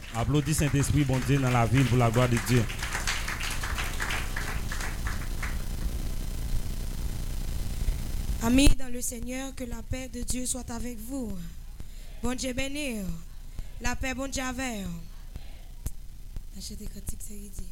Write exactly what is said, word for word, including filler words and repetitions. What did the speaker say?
Applaudis Saint-Esprit, bon Dieu, dans la ville pour la gloire de Dieu. Amis dans le Seigneur, que la paix de Dieu soit avec vous. Bon Dieu béni. La paix, bon Dieu avec.